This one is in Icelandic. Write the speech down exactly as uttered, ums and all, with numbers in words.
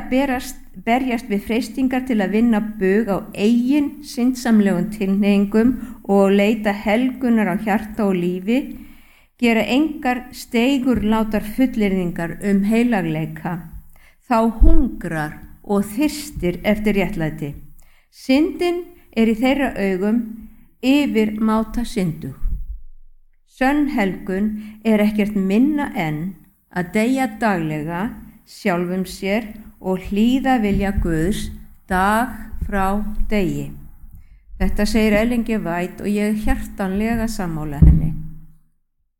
að berast, berjast við freistingar til að vinna bug á eigin syndsamlegum tilhneigingum og leita helgunar á hjarta og lífi, gera engar steigurlátar fullyrðingar um heilagleika, þá hungrar og þyrstir eftir réttlæti. Syndin er í þeirra augum yfir máta syndug. Sönn helgun er ekkert minna en að deyja daglega sjálfum sér og hlýða vilja Guðs dag frá degi. Þetta segir Ellen G. White og ég er hjartanlega sammála henni.